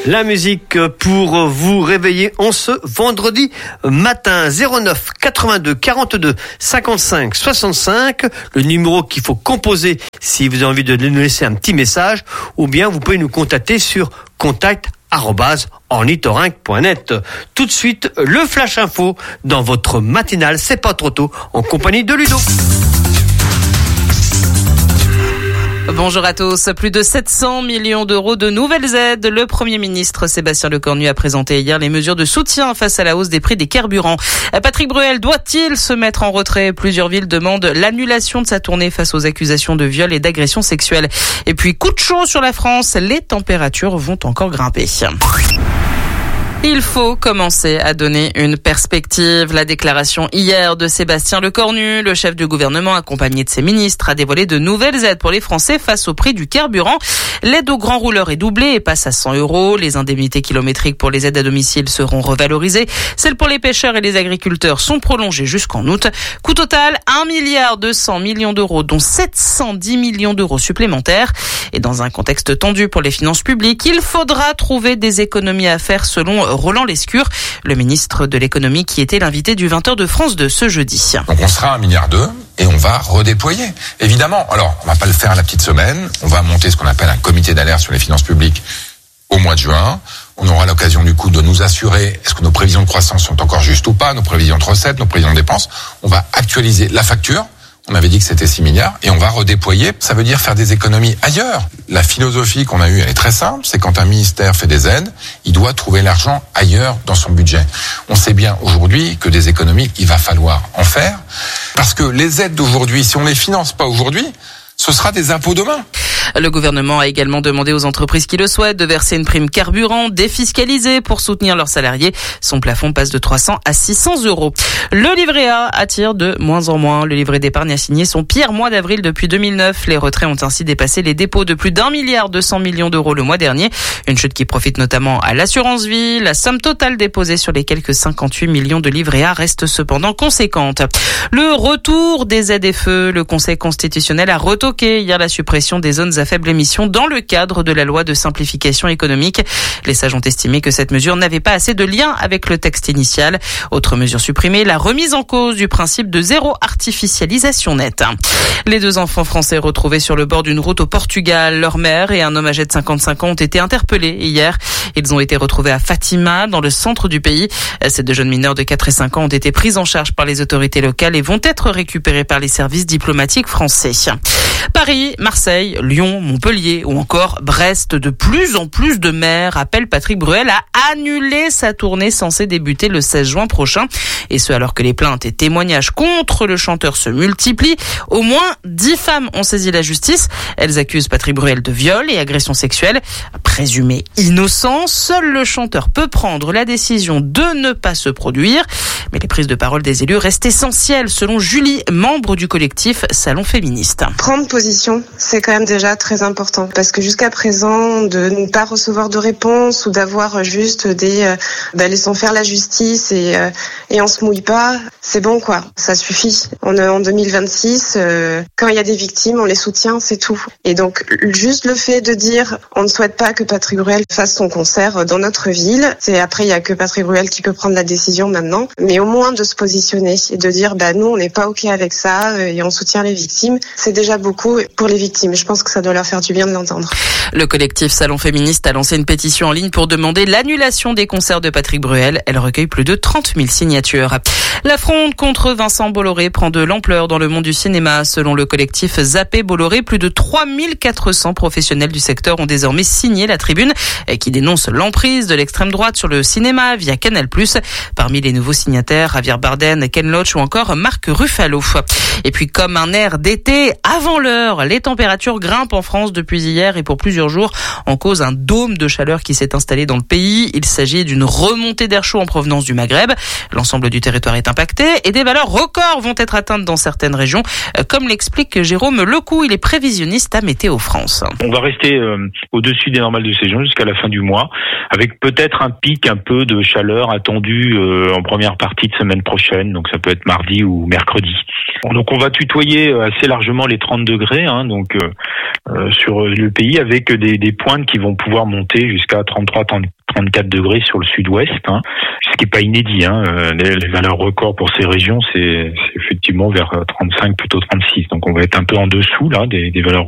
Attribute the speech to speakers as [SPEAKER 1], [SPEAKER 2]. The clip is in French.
[SPEAKER 1] La musique pour vous réveiller en ce vendredi matin. 09 82 42 55 65, le numéro qu'il faut composer si vous avez envie de nous laisser un petit message, ou bien vous pouvez nous contacter sur contact@ornithorynque.net. Tout de suite, le Flash Info dans votre matinale, c'est pas trop tôt, en compagnie de Ludo.
[SPEAKER 2] Bonjour à tous. Plus de 700 millions d'euros de nouvelles aides. Le Premier ministre Sébastien Lecornu a présenté hier les mesures de soutien face à la hausse des prix des carburants. Patrick Bruel doit-il se mettre en retrait? Plusieurs villes demandent l'annulation de sa tournée face aux accusations de viol et d'agression sexuelle. Et puis, coup de chaud sur la France, les températures vont encore grimper. Il faut commencer à donner une perspective. La déclaration hier de Sébastien Lecornu, le chef du gouvernement accompagné de ses ministres, a dévoilé de nouvelles aides pour les Français face au prix du carburant. L'aide aux grands rouleurs est doublée et passe à 100 €. Les indemnités kilométriques pour les aides à domicile seront revalorisées. Celles pour les pêcheurs et les agriculteurs sont prolongées jusqu'en août. Coût total, 1,2 milliard d'euros, dont 710 millions d'euros supplémentaires. Et dans un contexte tendu pour les finances publiques, il faudra trouver des économies à faire selon Roland Lescure, le ministre de l'économie qui était l'invité du 20h de France de ce jeudi.
[SPEAKER 3] Donc on sera à 1,2 milliard et on va redéployer. Évidemment, alors on va pas le faire à la petite semaine, on va monter ce qu'on appelle un comité d'alerte sur les finances publiques au mois de juin. On aura l'occasion du coup de nous assurer est-ce que nos prévisions de croissance sont encore justes ou pas, nos prévisions de recettes, nos prévisions de dépenses. On va actualiser la facture. On avait dit que c'était 6 milliards et on va redéployer. Ça veut dire faire des économies ailleurs. La philosophie qu'on a eue, elle est très simple. C'est quand un ministère fait des aides, il doit trouver l'argent ailleurs dans son budget. On sait bien aujourd'hui que des économies, il va falloir en faire. Parce que les aides d'aujourd'hui, si on les finance pas aujourd'hui, ce sera des impôts demain.
[SPEAKER 2] Le gouvernement a également demandé aux entreprises qui le souhaitent de verser une prime carburant défiscalisée pour soutenir leurs salariés. Son plafond passe de 300 à 600 €. Le livret A attire de moins en moins. Le livret d'épargne a signé son pire mois d'avril depuis 2009. Les retraits ont ainsi dépassé les dépôts de plus d'1,2 milliard d'euros le mois dernier. Une chute qui profite notamment à l'assurance vie. La somme totale déposée sur les quelques 58 millions de livrets A reste cependant conséquente. Le retour des ZFE. Le Conseil constitutionnel a retoqué hier la suppression des zones à faible émission dans le cadre de la loi de simplification économique. Les sages ont estimé que cette mesure n'avait pas assez de lien avec le texte initial. Autre mesure supprimée, la remise en cause du principe de zéro artificialisation nette. Les 2 enfants français retrouvés sur le bord d'une route au Portugal, leur mère et un homme âgé de 55 ans ont été interpellés hier. Ils ont été retrouvés à Fatima, dans le centre du pays. Ces 2 jeunes mineurs de 4 et 5 ans ont été pris en charge par les autorités locales et vont être récupérés par les services diplomatiques français. Paris, Marseille, Lyon, Montpellier ou encore Brest, de plus en plus de maires appellent Patrick Bruel à annuler sa tournée censée débuter le 16 juin prochain. Et ce alors que les plaintes et témoignages contre le chanteur se multiplient. Au moins 10 femmes ont saisi la justice. Elles accusent Patrick Bruel de viol et agression sexuelle. Présumé innocent, seul le chanteur peut prendre la décision de ne pas se produire. Mais les prises de parole des élus restent essentielles, selon Julie, membre du collectif Salon Féministe.
[SPEAKER 4] Prendre position, c'est quand même déjà très important. Parce que jusqu'à présent, de ne pas recevoir de réponse ou d'avoir juste des laissons faire la justice et on se mouille pas, c'est bon quoi, ça suffit. On est en 2026, quand il y a des victimes, on les soutient, c'est tout. Et donc juste le fait de dire on ne souhaite pas que Patrick Bruel fasse son concert dans notre ville, après il y a que Patrick Bruel qui peut prendre la décision maintenant, mais au moins de se positionner et de dire nous on n'est pas ok avec ça et on soutient les victimes, c'est déjà beaucoup pour les victimes. Je pense que ça doit leur faire du bien de l'entendre.
[SPEAKER 2] Le collectif Salon Féministe a lancé une pétition en ligne pour demander l'annulation des concerts de Patrick Bruel. Elle recueille plus de 30 000 signatures. La fronde contre Vincent Bolloré prend de l'ampleur dans le monde du cinéma. Selon le collectif Zappé Bolloré, plus de 3400 professionnels du secteur ont désormais signé la tribune qui dénonce l'emprise de l'extrême droite sur le cinéma via Canal+. Parmi les nouveaux signataires, Javier Bardem, Ken Loach ou encore Marc Ruffalo. Et puis comme un air d'été avant l'heure, les températures grimpent en France depuis hier et pour plusieurs jours en cause un dôme de chaleur qui s'est installé dans le pays. Il s'agit d'une remontée d'air chaud en provenance du Maghreb. L'ensemble du territoire est impacté et des valeurs records vont être atteintes dans certaines régions, comme l'explique Jérôme Lecou, il est prévisionniste à Météo France.
[SPEAKER 5] On va rester au-dessus des normales de saison jusqu'à la fin du mois, avec peut-être un pic un peu de chaleur attendu en première partie de semaine prochaine, donc ça peut être mardi ou mercredi. Donc on va tutoyer assez largement les 30 degrés degrés, hein, donc sur le pays, avec des pointes qui vont pouvoir monter jusqu'à 33-34 degrés sur le sud-ouest, hein, ce qui est pas inédit. Hein. Les valeurs records pour ces régions, c'est effectivement vers 35, plutôt 36. Donc on va être un peu en dessous là des valeurs